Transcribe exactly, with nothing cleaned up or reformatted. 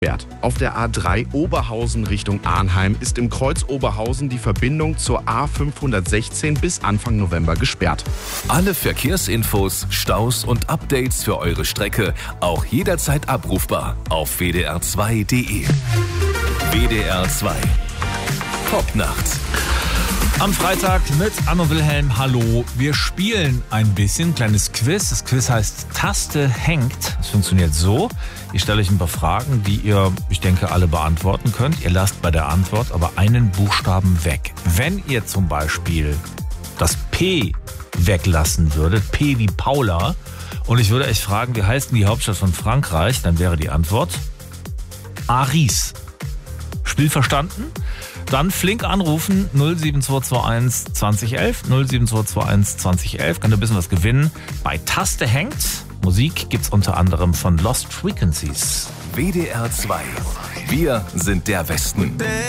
gesperrt. Auf der A drei Oberhausen Richtung Arnheim ist im Kreuz Oberhausen die Verbindung zur A fünfhundertsechzehn bis Anfang November gesperrt. Alle Verkehrsinfos, Staus und Updates für eure Strecke auch jederzeit abrufbar auf w d r zwei punkt d e. W D R zwei. Popnacht. Am Freitag mit Anno Wilhelm. Hallo. Wir spielen ein bisschen, kleines Quiz. Das Quiz heißt Taste hängt. Es funktioniert so. Ich stelle euch ein paar Fragen, die ihr, ich denke, alle beantworten könnt. Ihr lasst bei der Antwort aber einen Buchstaben weg. Wenn ihr zum Beispiel das P weglassen würdet, P wie Paula, und ich würde euch fragen, wie heißt denn die Hauptstadt von Frankreich, dann wäre die Antwort Paris. Spiel verstanden? Dann flink anrufen, null sieben zwei zwei eins zwanzig elf, null sieben zwei zwei eins zwanzig elf, könnt ihr ein bisschen was gewinnen. Bei Taste hängt, Musik gibt's unter anderem von Lost Frequencies. W D R zwei. Wir sind der Westen.